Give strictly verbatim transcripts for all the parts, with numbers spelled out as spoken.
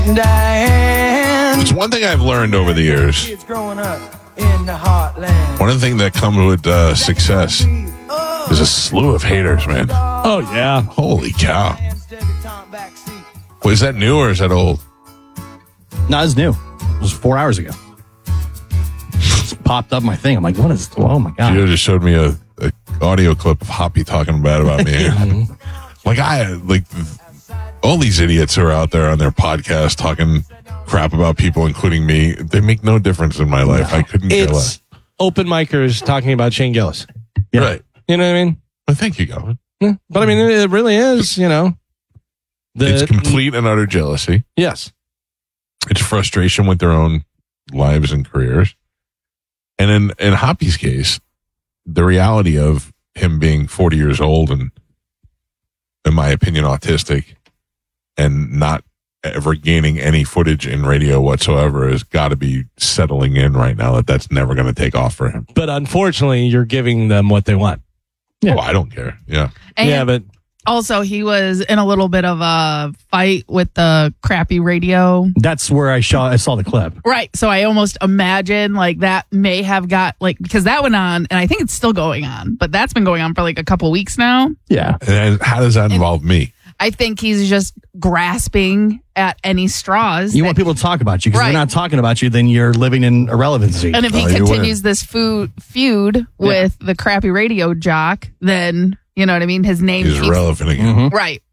It's one thing I've learned over the years. One of the things that comes with uh, success is a slew of haters, man. Oh, yeah. Holy cow. Was that new or is that old? No, it's new. It was four hours ago. Just popped up my thing. I'm like, what is, oh my God. You just showed me a, a audio clip of Hoppy talking bad about me. Like, I, like, all these idiots who are out there on their podcast talking crap about people, including me, they make no difference in my life. No. I couldn't care less. It's open micers talking about Shane Gillis. Yeah. Right. You know what I mean? Well, thank you, Calvin. Yeah. But I mean, it really is, you know. The, it's complete and utter jealousy. Yes. It's frustration with their own lives and careers. And in, in Hoppy's case, the reality of him being forty years old and, in my opinion, autistic and not ever gaining any footage in radio whatsoever has got to be settling in right now that that's never going to take off for him. But unfortunately, you're giving them what they want. Yeah. Oh, I don't care. Yeah. And yeah, but also he was in a little bit of a fight with the crappy radio. That's where I saw I saw the clip. Right. So I almost imagine like that may have got like, because that went on and I think it's still going on, but that's been going on for like a couple weeks now. Yeah. And how does that involve and, me? I think he's just grasping at any straws. You want people to talk about you because right. if they're not talking about you, then you're living in irrelevancy. And if he oh, continues this food, feud with yeah. the crappy radio jock, then, you know what I mean? His name is relevant again. Mm-hmm. Right.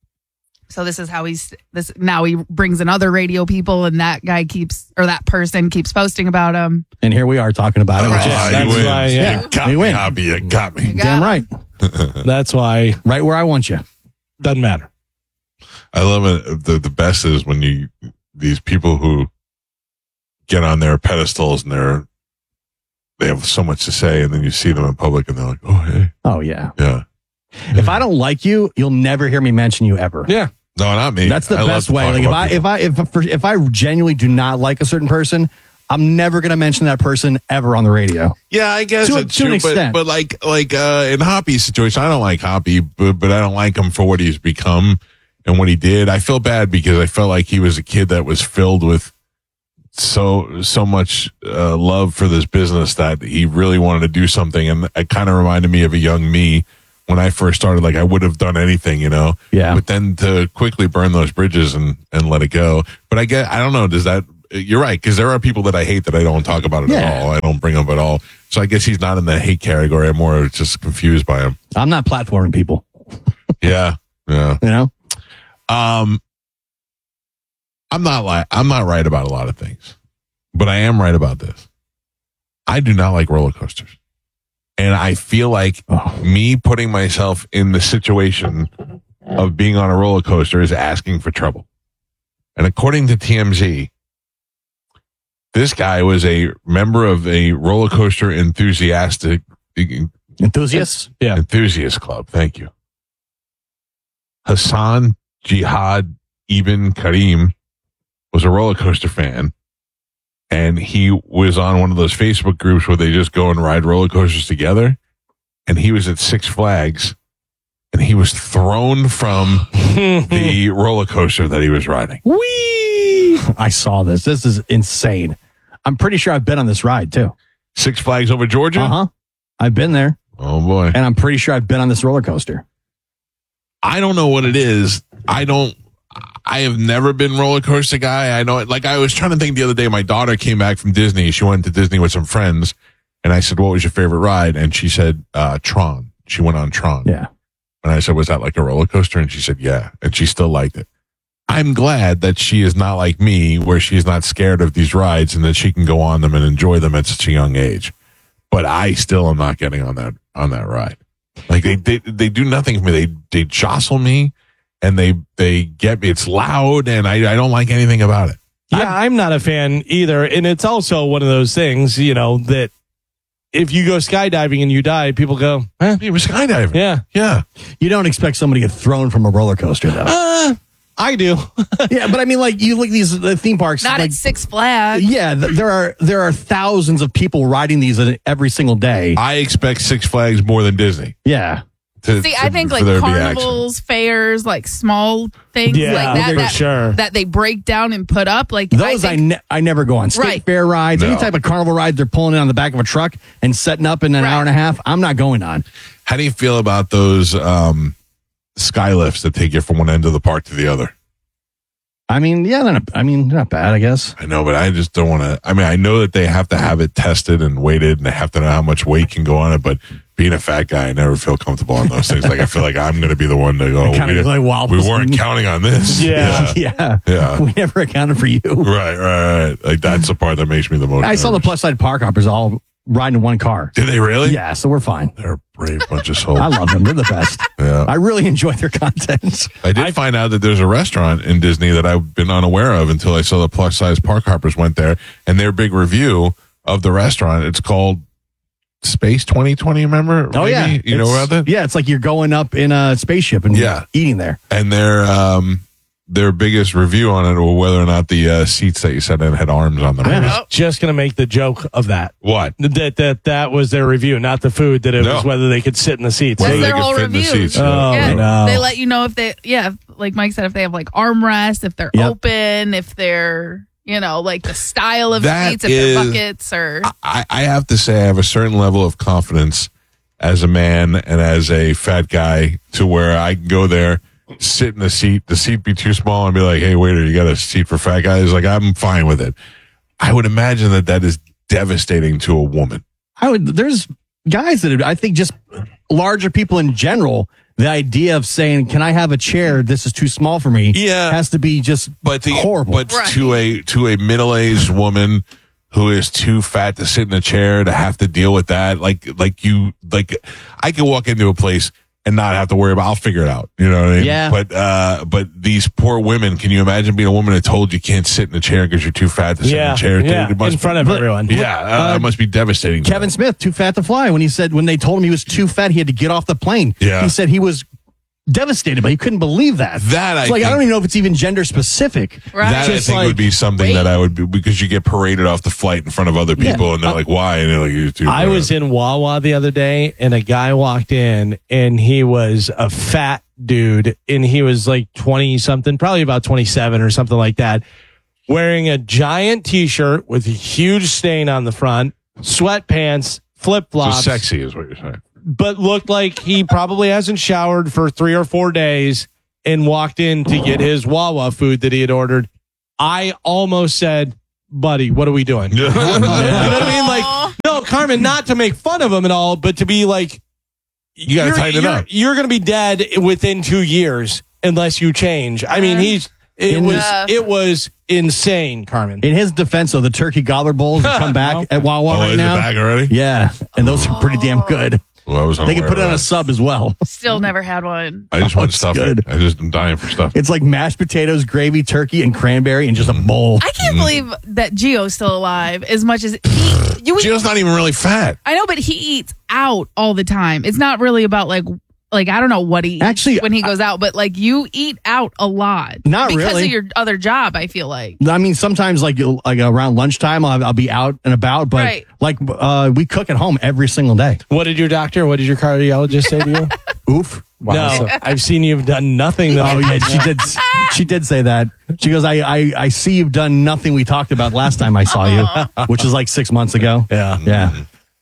So this is how he's, this now he brings in other radio people and that guy keeps, or that person keeps posting about him. And here we are talking about it. Oh, that's wins. why, yeah. You got we me, win. Hobby. You got me. You got Damn right. That's why. Right where I want you. Doesn't matter. I love it. The, the best is when you, these people who get on their pedestals and they're, they have so much to say and then you see them in public and they're like, oh, hey. Oh, yeah. Yeah. If I don't like you, you'll never hear me mention you ever. Yeah. No, not me. That's the I best way. Like if I, if I, if I, if I genuinely do not like a certain person, I'm never going to mention that person ever on the radio. Yeah, I guess to, it's to true, an but, extent. but like, like, uh, in Hoppy's situation, I don't like Hoppy, but, but I don't like him for what he's become and what he did. I feel bad because I felt like he was a kid that was filled with so, so much, uh, love for this business that he really wanted to do something. And it kind of reminded me of a young me when I first started. Like I would have done anything, you know? Yeah. But then to quickly burn those bridges and, and let it go. But I get, I don't know, does that, you're right, because there are people that I hate that I don't talk about it Yeah. at all. I don't bring up at all. So I guess he's not in the hate category. I'm more just confused by him. I'm not platforming people. Yeah. Yeah. You know? Um, I'm not like, I'm not right about a lot of things, but I am right about this. I do not like roller coasters. And I feel like Oh. me putting myself in the situation of being on a roller coaster is asking for trouble. And according to T M Z, this guy was a member of a roller coaster enthusiastic Enthusiasts? Yeah. enthusiast club. Thank you. Hassan Jihad Ibn Karim was a roller coaster fan. And he was on one of those Facebook groups where they just go and ride roller coasters together. And he was at Six Flags and he was thrown from the roller coaster that he was riding. Whee! I saw this. This is insane. I'm pretty sure I've been on this ride too. Six Flags over Georgia? Uh-huh. I've been there. Oh boy. And I'm pretty sure I've been on this roller coaster. I don't know what it is. I don't, I have never been roller coaster guy. I know it. Like I was trying to think the other day, my daughter came back from Disney. She went to Disney with some friends and I said, what was your favorite ride? And she said, uh, Tron. She went on Tron. Yeah. And I said, was that like a roller coaster? And she said, yeah. And she still liked it. I'm glad that she is not like me, where she's not scared of these rides and that she can go on them and enjoy them at such a young age. But I still am not getting on that, on that ride. Like they, they, they do nothing for me. They, they jostle me and they, they get me. It's loud and I, I don't like anything about it. Yeah, I'm, I'm not a fan either. And it's also one of those things, you know, that if you go skydiving and you die, people go, eh, You were skydiving. yeah. Yeah. You don't expect somebody to get thrown from a roller coaster though. Uh, I do. Yeah, but I mean, like you look at these uh, theme parks. Not like, at Six Flags. Yeah, th- there are there are thousands of people riding these uh, every single day. I expect Six Flags more than Disney. Yeah, To, See, to- I think for like there to be action. carnivals, fairs, like small things Yeah, like that for that, sure. that they break down and put up. Like Those I, I, think, ne- I never go on. State Right. fair rides, any No. type of carnival ride they're pulling in on the back of a truck and setting up in an Right. hour and a half, I'm not going on. How do you feel about those um, sky lifts that take you from one end of the park to the other? I mean, yeah, they're not, I mean, they're not bad, I guess. I know, but I just don't want to. I mean, I know that they have to have it tested and weighted, and they have to know how much weight can go on it. But being a fat guy, I never feel comfortable on those things. Like I feel like I'm going to be the one to go. Kinda we, like, wow, we weren't counting on this. Yeah. Yeah. Yeah. We never accounted for you. Right, right, right. Like that's the part that makes me the most. I saw the nervous. plus side park hoppers all riding in one car. Did they really? Yeah, so we're fine. They're a brave bunch of souls. I love them. They're the best. Yeah. I really enjoy their content. I did find out that there's a restaurant in Disney that I've been unaware of until I saw the plus size park hoppers went there, and their big review of the restaurant. It's called Space twenty twenty. Remember? Oh, Maybe? yeah. You know It's- about that? Yeah, it's like you're going up in a spaceship and Yeah. eating there. And their um their biggest review on it was whether or not the uh, seats that you sat in had arms on them. I was just going to make the joke of that. What? That that that was their review, not the food. That it No. was whether they could sit in the seats. Whether that's they their could whole fit in the review. seats, yeah. Oh, yeah, no. they let you know if they, yeah, like Mike said, if they have like armrests, if they're Yep. open, if they're, you know, like the style of That seats, if is- they're buckets or. I, I have to say I have a certain level of confidence as a man and as a fat guy to where I can go there, sit in the seat, the seat be too small, and be like, "Hey, waiter, you got a seat for fat guys?" Like I'm fine with it. I would imagine that that is devastating to a woman. I would. There's guys that I think just larger people in general. The idea of saying, "Can I have a chair? This is too small for me." Yeah. has to be just But the horrible. but Right. to a to a middle aged woman who is too fat to sit in a chair to have to deal with that, like like you like I could walk into a place and not have to worry about. I'll figure it out. You know what I mean? Yeah. But uh, but these poor women. Can you imagine being a woman that told you can't sit in a chair because you're too fat to sit in Yeah, a chair? yeah, It must in front be- of everyone. Yeah, uh, Uh, it must be devastating. to Kevin them. Smith, too fat to fly. When he said when they told him he was too fat, he had to get off the plane. Yeah. He said he was devastated, but he couldn't believe that. That I It's like I think- don't even know if it's even gender specific. Right. That I Just think like, would be something wait. that I would be because you get paraded off the flight in front of other people, Yeah. and they're like, "Why?" And they're like, "You're too." I fat." was in Wawa the other day, and a guy walked in, and he was a fat dude, and he was like twenty something, probably about twenty-seven or something like that, wearing a giant T-shirt with a huge stain on the front, sweatpants, flip so flops, sexy, is what you're saying. but looked like he probably hasn't showered for three or four days, and walked in to get his Wawa food that he had ordered. I almost said, "Buddy, what are we doing?" You know what I mean? Like, no, Carmen, not to make fun of him at all, but to be like, You gotta you're- tighten it you're- up. You're going to be dead within two years unless you change. I mean, he's it In was the- it was insane, Carmen. In his defense, though, the turkey gobbler bowls have come back at Wawa Oh, right is now. it back already? Yeah, and those are pretty damn good. Well, I was They can unaware put it of on a that. sub as well. Still never had one. I just Oh, want it's stuff. good. I just am dying for stuff. It's like mashed potatoes, gravy, turkey, and cranberry, and just a bowl. I can't believe that Gio's still alive as much as he. You would, Gio's not even really fat. I know, but he eats out all the time. It's not really about like, like I don't know what he eats Actually, when he goes out, but like you eat out a lot. Not because really. of your other job. I feel like. I mean, sometimes like you'll- like around lunchtime, I'll, I'll be out and about, but Right. like uh, we cook at home every single day. What did your doctor, what did your cardiologist say to you? Oof. No, I've seen you've done nothing. That Oh yeah, she did. She did say that. She goes, I, I, I see you've done nothing we talked about last time I saw you, which was like six months ago. Yeah. Yeah.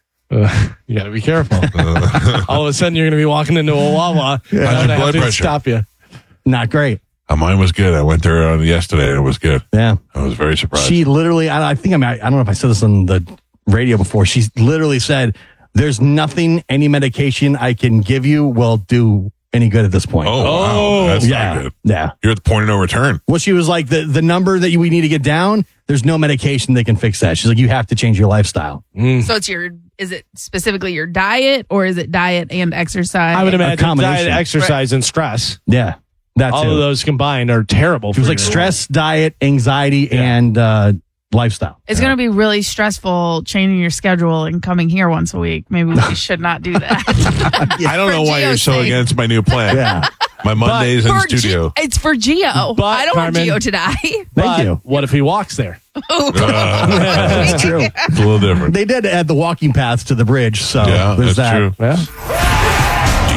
Uh, you got to be careful. All of a sudden, you're going to be walking into a Wawa. How's your and I have blood to pressure? stop you. Not great. Uh, mine was good. I went there uh, yesterday and it was good. Yeah. I was very surprised. She literally, I, I think I'm, I don't know if I said this on the radio before. She literally said, there's nothing, any medication I can give you will do any good at this point. oh, Oh, wow. That's yeah. not good. Yeah. You're at the point of no return. Well, she was like, the, the number that you, we need to get down, there's no medication that can fix that. She's like, you have to change your lifestyle. So it's your. Is it specifically your diet, or is it diet and exercise? I would imagine combination. diet, exercise, and stress. Yeah. That All too. of those combined are terrible. It was for like your- stress, diet, anxiety, and uh, lifestyle. It's going to be really stressful changing your schedule and coming here once a week. Maybe we should not do that. I don't For know why you're Gio's so sake. against my new plan. Yeah. My Mondays in For G- studio. it's for Gio. But, I don't Carmen- want Gio to die. Thank But you. what if he walks there? That's true. It's a little different. They did add the walking paths to the bridge, so Yeah, there's that's that. true. Yeah. Do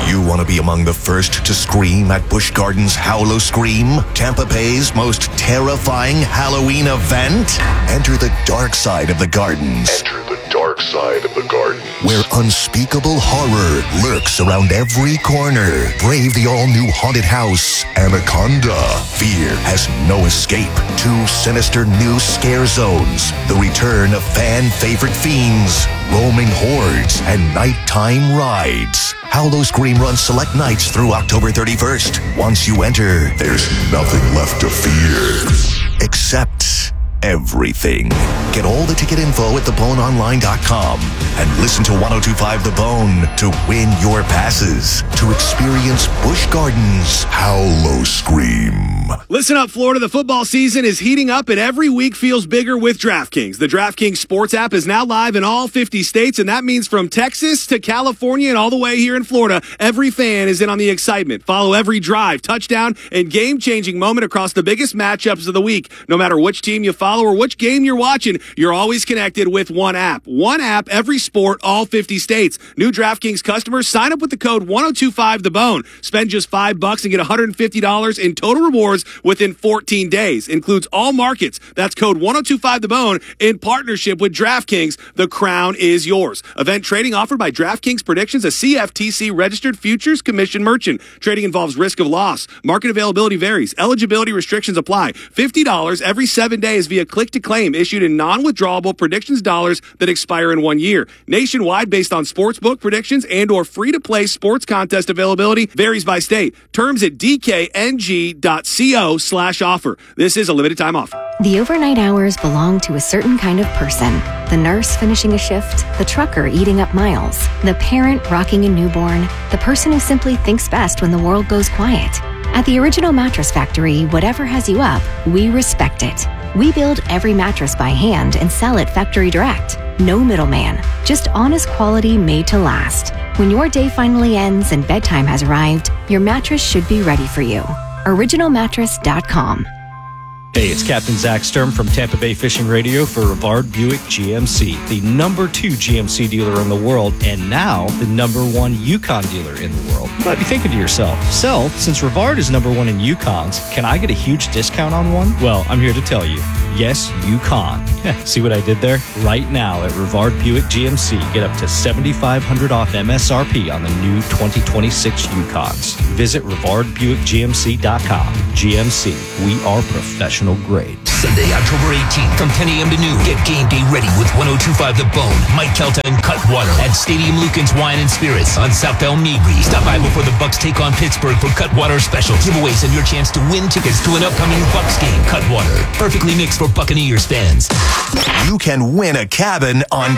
You want to be among the first to scream at Busch Gardens Howl-O-Scream, Tampa Bay's most terrifying Halloween event? Enter the dark side of the gardens. Enter the dark side of the garden. Where unspeakable horror lurks around every corner. Brave the all-new haunted house, Anaconda. Fear has no escape. Two sinister new scare zones. The return of fan-favorite fiends, roaming hordes, and nighttime rides. Howl-O-Scream runs select nights through October thirty-first. Once you enter, There's nothing left to fear. except everything. Get all the ticket info at the bone online dot com and listen to ten twenty-five The Bone to win your passes to experience Busch Gardens Howl-O-Scream. Listen up, Florida. The football season is heating up and every week feels bigger with DraftKings. The DraftKings Sports app is now live in all fifty states, and that means from Texas to California and all the way here in Florida, every fan is in on the excitement. Follow every drive, touchdown, and game-changing moment across the biggest matchups of the week. No matter which team you follow or which game you're watching, you're always connected with one app. One app, every sport, all fifty states. New DraftKings customers, sign up with the code ten twenty-five The Bone. Spend just five bucks and get one hundred fifty dollars in total rewards within fourteen days. Includes all markets. That's code ten twenty-five The Bone in partnership with DraftKings. The crown is yours. Event trading offered by DraftKings Predictions, a C F T C registered futures commission merchant. Trading involves risk of loss. Market availability varies. Eligibility restrictions apply. fifty dollars every seven days via click to claim, issued in non-withdrawable predictions dollars that expire in one year. Nationwide based on sportsbook predictions and or free-to-play sports contest availability varies by state. Terms at d k n g dot co slash offer. This is a limited time offer. The overnight hours belong to a certain kind of person. The nurse finishing a shift, the trucker eating up miles, the parent rocking a newborn, the person who simply thinks best when the world goes quiet. At the Original Mattress Factory, whatever has you up, we respect it. We build every mattress by hand and sell it factory direct. No middleman, just honest quality made to last. When your day finally ends and bedtime has arrived, your mattress should be ready for you. original mattress dot com. Hey, it's Captain Zach Sturm from Tampa Bay Fishing Radio for Rivard Buick G M C, the number two G M C dealer in the world, and now the number one Yukon dealer in the world. You might be thinking to yourself, so, since Rivard is number one in Yukons, can I get a huge discount on one? Well, I'm here to tell you, yes, Yukon. See what I did there? Right now at Rivard Buick G M C, get up to seventy-five hundred dollars off M S R P on the new twenty twenty-six Yukons. Visit rivard buick g m c dot com. G M C, we are professional grade. Sunday, October eighteenth, from ten a.m. to noon. Get game day ready with ten twenty-five The Bone, Mike Kelta, and Cutwater at Stadium Lucan's Wine and Spirits on South El Migri. Stop by before the Bucks take on Pittsburgh for Cutwater specials, giveaways, and your chance to win tickets to an upcoming Bucks game. Cutwater, perfectly mixed for Buccaneers fans. You can win a cabin on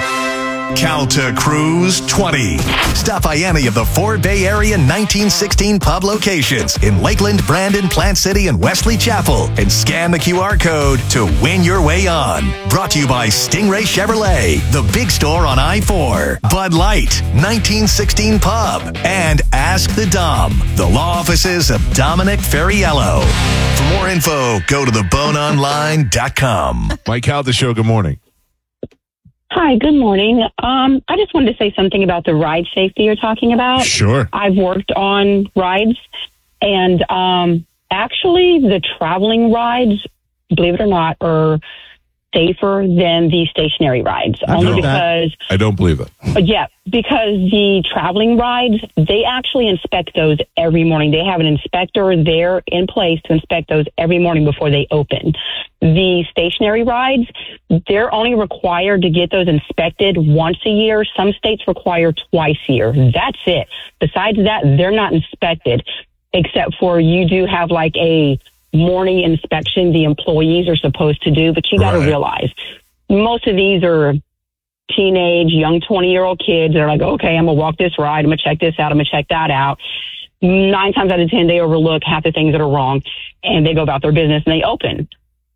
Calta Cruise twenty. Stop by any of the four Bay Area nineteen sixteen pub locations in Lakeland, Brandon, Plant City, and Wesley Chapel and scan the Q R code to win your way on. Brought to you by Stingray Chevrolet, the big store on I four, Bud Light, nineteen sixteen Pub, and Ask the Dom, the law offices of Dominic Ferriello. For more info, go to the bone online dot com. Mike Calta Show, good morning. Hi, good morning. Um, I just wanted to say something about the ride safety you're talking about. Sure. I've worked on rides, and um, actually the traveling rides, believe it or not, are safer than the stationary rides. I only don't- because, I don't believe it. uh, yeah, because the traveling rides, they actually inspect those every morning. They have an inspector there in place to inspect those every morning before they open. The stationary rides, they're only required to get those inspected once a year. Some states require twice a year. That's it. Besides that, they're not inspected, except for you do have like a morning inspection the employees are supposed to do. But you got to Right. realize most of these are teenage, young twenty-year-old kids. They're like, okay, I'm going to walk this ride. I'm going to check this out. I'm going to check that out. Nine times out of ten, they overlook half the things that are wrong, and they go about their business and they open.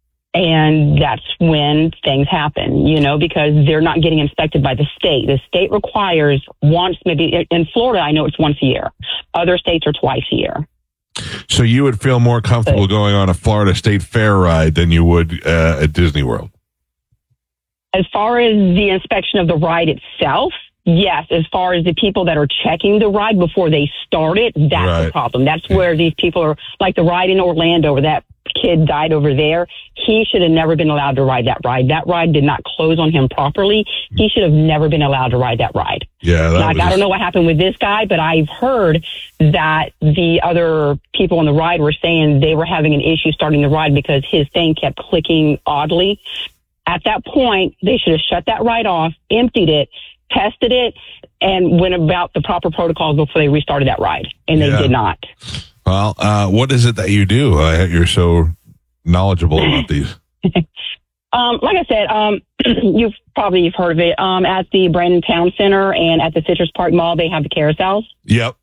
And that's when things happen, you know, because they're not getting inspected by the state. The state requires once, maybe in Florida, I know it's once a year. Other states are twice a year. So you would feel more comfortable going on a Florida State Fair ride than you would uh, at Disney World? As far as the inspection of the ride itself, Yes, as far as the people that are checking the ride before they start it, that's Right. the problem. That's where these people are, like the ride in Orlando where that kid died over there. He should have never been allowed to ride that ride. That ride did not close on him properly. He should have never been allowed to ride that ride. Yeah, that Like, was I don't know what happened with this guy, but I've heard that the other people on the ride were saying they were having an issue starting the ride because his thing kept clicking oddly. At that point, they should have shut that ride off, emptied it, tested it, and went about the proper protocols before they restarted that ride. And they Yeah. did not. Well, uh, what is it that you do? Uh, you're so knowledgeable about these. Um, like I said, um, you've probably have heard of it. Um, at the Brandon Town Center and at the Citrus Park Mall, they have the carousels. Yep.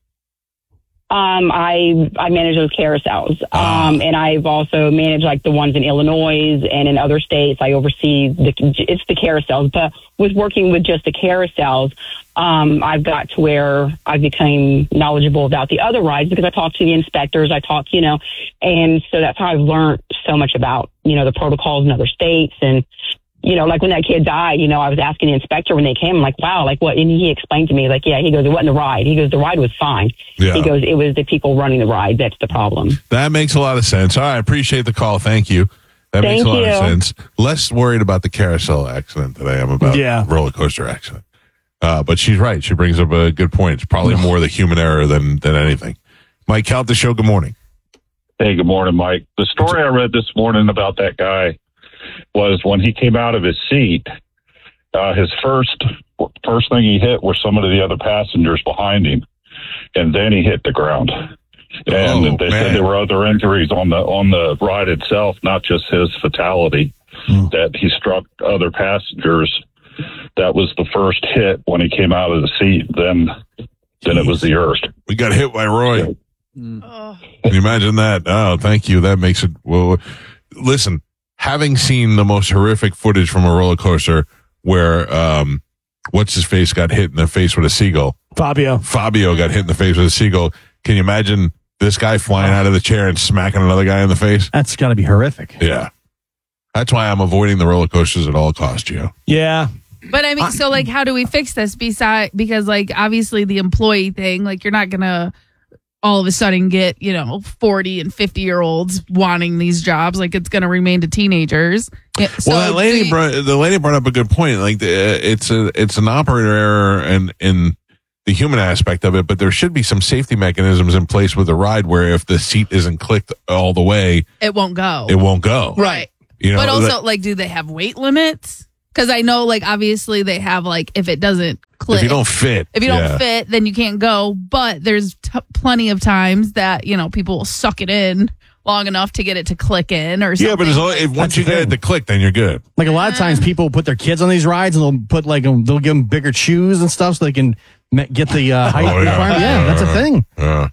Um, I I manage those carousels, um, and I've also managed like the ones in Illinois and in other states. I oversee the it's the carousels, but with working with just the carousels, um, I've got to where I became knowledgeable about the other rides because I talked to the inspectors. I talked, you know, and so that's how I've learned so much about you know the protocols in other states and. You know, like when that kid died, you know, I was asking the inspector when they came, I'm like, wow, like what? And he explained to me, like, yeah, he goes, it wasn't the ride. He goes, the ride was fine. Yeah. He goes, it was the people running the ride. That's the problem. That makes a lot of sense. All right, I appreciate the call. Thank you. That Thank makes a lot you. of sense. Less worried about the carousel accident than I am about Yeah. the roller coaster accident. Uh, but she's right. She brings up a good point. It's probably more the human error than than anything. Mike, count the show. Good morning. Hey, good morning, Mike. The story I read this morning about that guy was when he came out of his seat, uh, his first first thing he hit was some of the other passengers behind him, and then he hit the ground. And Oh, they man. said there were other injuries on the on the ride itself, not just his fatality. That he struck other passengers. That was the first hit when he came out of the seat. Then, then it was the earth. We got hit by Roy. Oh. Can you imagine that? Oh, thank you. That makes it. Well, listen, having seen the most horrific footage from a roller coaster where, um, what's his face got hit in the face with a seagull. Fabio. Fabio got hit in the face with a seagull. Can you imagine this guy flying out of the chair and smacking another guy in the face? That's got to be horrific. Yeah. That's why I'm avoiding the roller coasters at all costs, Gio. Yeah. But I mean, so like, how do we fix this? Beside, because like, obviously the employee thing, like, you're not gonna all of a sudden get you know forty and fifty year olds wanting these jobs. Like, it's gonna remain to teenagers. Yeah, so well, that lady the- brought, the lady brought up a good point. Like, the, it's a it's an operator error and in the human aspect of it, but there should be some safety mechanisms in place with the ride where if the seat isn't clicked all the way, it won't go. it won't go. Right. You know, but also, that- like, do they have weight limits? Because I know, like, obviously they have, like, if it doesn't click. if you don't fit, If you don't yeah. fit, then you can't go. But there's t- plenty of times that, you know, people will suck it in long enough to get it to click in or something. Yeah, but as long, if, once you get it to click, then you're good. Like a lot of times, people put their kids on these rides and they'll put like um, they'll give them bigger shoes and stuff so they can me- get the uh, height Oh, yeah. requirement. Yeah, that's a thing. Uh,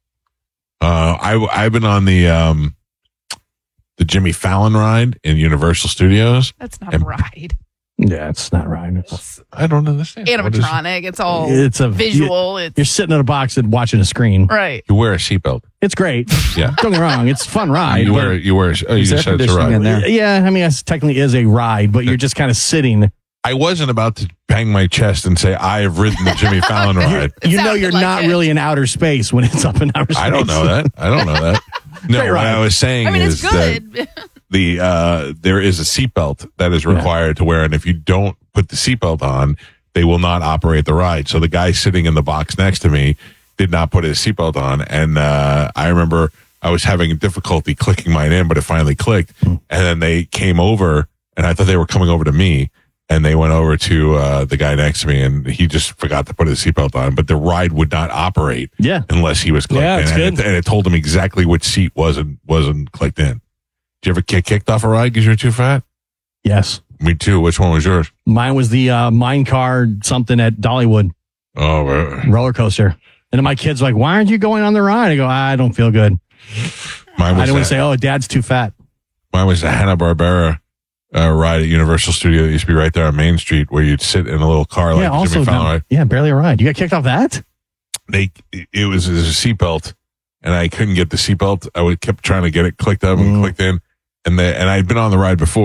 uh, I I've been on the um the Jimmy Fallon ride in Universal Studios. That's not And- a ride. Yeah, it's not right. It's, I don't understand. What is- Animatronic. It's all it's a visual. You, it's you're sitting in a box and watching a screen. right. You wear a seatbelt. It's great. Yeah. Don't get me wrong. It's a fun ride. You but- wear you wear. Oh, you Is just there said it's a conditioning ride. in there? Yeah, I mean, it technically is a ride, but you're just kind of sitting. I wasn't about to bang my chest and say I have ridden the Jimmy Fallon ride. You know, sounded you're like not it. really in outer space when it's up in outer space. I don't know that. I don't know that. No, Great what ride. I was saying I mean, is it's that good. the uh, there is a seatbelt that is required to wear, and if you don't put the seatbelt on, they will not operate the ride. So the guy sitting in the box next to me did not put his seatbelt on, and uh, I remember I was having difficulty clicking mine in, but it finally clicked, and then they came over, and I thought they were coming over to me. And they went over to uh, the guy next to me, and he just forgot to put his seatbelt on. But the ride would not operate Yeah. unless he was clicked Yeah, in. it's And good. it, and it told him exactly which seat wasn't wasn't clicked in. Did you ever get kicked off a ride because you're too fat? Yes. Me too. Which one was yours? Mine was the uh, mine car something at Dollywood Oh, right. roller coaster. And then my kid's like, why aren't you going on the ride? I go, I don't feel good. Mine I was don't want the, to say, oh, dad's too fat. mine was the Hanna-Barbera uh, ride at Universal Studio. It used to be right there on Main Street where you'd sit in a little car like yeah, the also, Jimmy Fallon no- ride. yeah, barely a ride. You got kicked off that? They it was, it was a seatbelt, and I couldn't get the seatbelt. I would kept trying to get it clicked up and Mm. clicked in, and they, and I'd been on the ride before,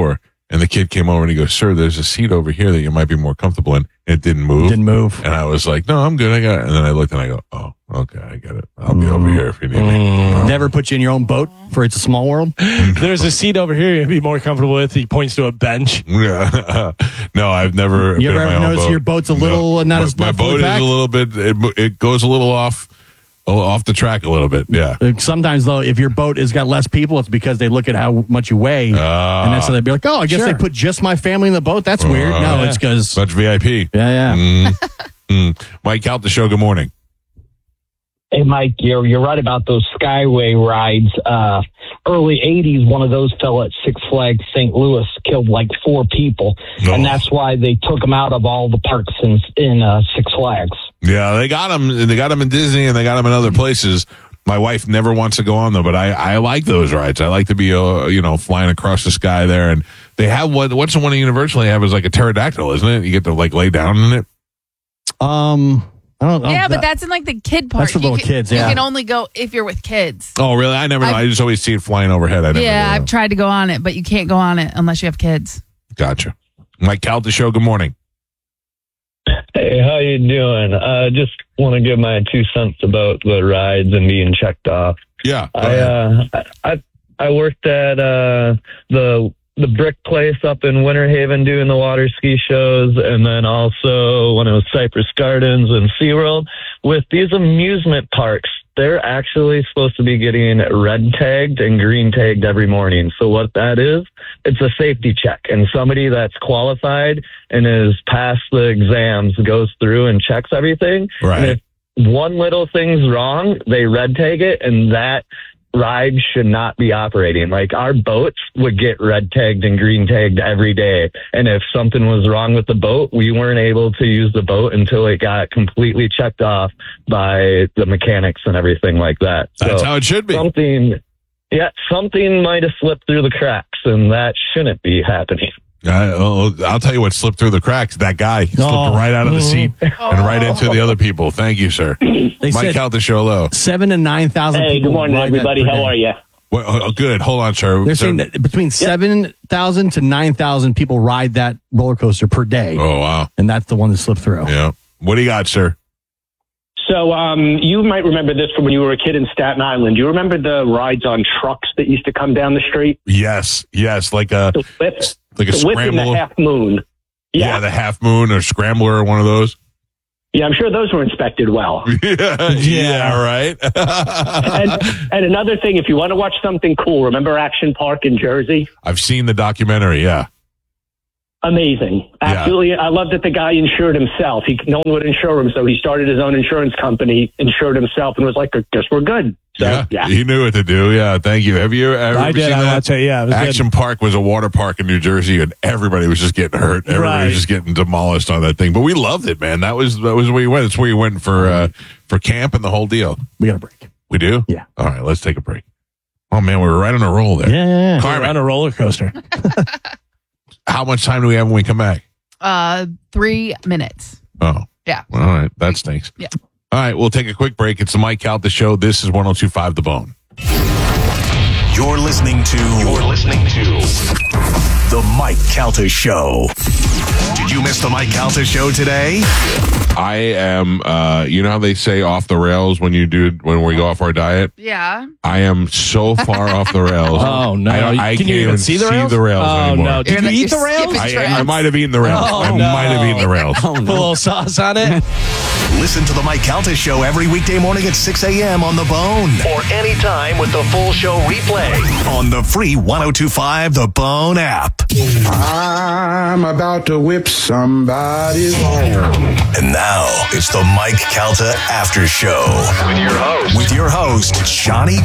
And the kid came over and he goes, "Sir, there's a seat over here that you might be more comfortable in." It didn't move. Didn't move. And I was like, "No, I'm good. I got it." And then I looked and I go, "Oh, okay, I get it. I'll be over here if you need me." Never put you in your own boat for It's a Small World? There's a seat over here you'd be more comfortable with. He points to a bench. Yeah. No, I've never. You been ever in my own notice boat. your boat's a little No. not my, as my not fully boat is packed? a little bit. It, it goes a little off, off the track a little bit. Yeah. Sometimes, though, if your boat has got less people, it's because they look at how much you weigh. Uh, and that's so they'd be like, oh, I guess Sure. they put just my family in the boat. That's weird. Uh, No, yeah. it's because. Such V I P. Yeah, yeah. Mm. Mm. Mike, out the show. Good morning. Hey, Mike, you're, you're right about those Skyway rides. Uh, early eighties, one of those fell at Six Flags Saint Louis, killed like four people. No. And that's why they took them out of all the parks in, in uh, Six Flags. Yeah, they got them. They got them in Disney, and they got them in other places. My wife never wants to go on them, but I, I like those rides. I like to be, uh, you know, flying across the sky there. And they have what? What's the one at Universal they have is like a pterodactyl, isn't it? You get to like lay down in it. Um, I don't know. Yeah, but that's in like the kid park. That's for You little can- kids, You yeah. can only go if you're with kids. Oh, really? I never. know. I I've- just always see it flying overhead. I never. Yeah, know. I've tried to go on it, but you can't go on it unless you have kids. Gotcha. Mike Calta show. Good morning. Hey, how you doing? Uh, just want to give my two cents about the rides and being checked off. Yeah. I, uh, I I worked at uh, the the brick place up in Winter Haven doing the water ski shows, and then also when it was Cypress Gardens and SeaWorld. With these amusement parks, they're actually supposed to be getting red tagged and green tagged every morning. So what that is, it's a safety check, and somebody that's qualified and is past the exams goes through and checks everything. Right. And if one little thing's wrong, they red tag it, and that ride should not be operating. Like, our boats would get red tagged and green tagged every day. And if something was wrong with the boat, we weren't able to use the boat until it got completely checked off by the mechanics and everything like that. That's So how it should be. Something, yeah, something might have slipped through the cracks, and that shouldn't be happening. I, oh, I'll tell you what slipped through the cracks. That guy he slipped Oh. right out of the seat and right into the other people. Thank you, sir. They Mike said Calta show low. seven to nine thousand Hey, people. good morning, ride that everybody. per How day. are you? Well, oh, good. Hold on, sir. They're Sir- saying that between seven thousand to nine thousand people ride that roller coaster per day. Oh, wow. And that's the one that slipped through. Yeah. What do you got, sir? So, um, you might remember this from when you were a kid in Staten Island. Do you remember the rides on trucks that used to come down the street? Yes. Yes. Like a, The whip, like a the whip and scramble. the half moon. Yeah. Yeah. The half moon or scrambler or one of those. Yeah, I'm sure those were inspected well. yeah. Yeah. Right. and, and another thing, if you want to watch something cool, remember Action Park in Jersey? I've seen the documentary. Yeah. Amazing. Absolutely. I love that the guy insured himself. He, no one would insure him, so he started his own insurance company, insured himself, and was like, I guess we're good. So, yeah. yeah. He knew what to do. Yeah. Thank you. Have you ever I did. seen I that? watched it. Yeah, it was good. Action Park was a water park in New Jersey, and everybody was just getting hurt. Everybody Right. was just getting demolished on that thing. But we loved it, man. That was that was where you went. It's where you went for uh, for camp and the whole deal. We got a break. We do? Yeah. All right, let's take a break. Oh man, we were right on a roll there. Yeah, yeah, yeah. We're Carmen, on a roller coaster. how much time do we have when we come back? Uh, three minutes. Oh. Yeah. All right, that stinks. Yeah. All right, we'll take a quick break. It's the Mike Calta Show. This is one oh two point five The Bone. You're listening to. You're listening to the Mike Calta Show. Did you miss the Mike Calta Show today? I am, uh, you know how they say off the rails when you do, when we go off our diet? Yeah. I am so far off the rails. Oh, no. I, I Can can't you even see the rails? rails Oh, anymore. no. Did You're you not- eat the you're rails? skipping I, tracks. I might have eaten the rails. Oh, I no. might have eaten the rails. Put a little sauce on it. Listen to the Mike Calta Show every weekday morning at six a.m. on The Bone. Or anytime with the full show replay on the free one oh two point five The Bone app. I'm about to whip somebody's horn. And now it's the Mike Calta After Show. With your host. With your host, Johnny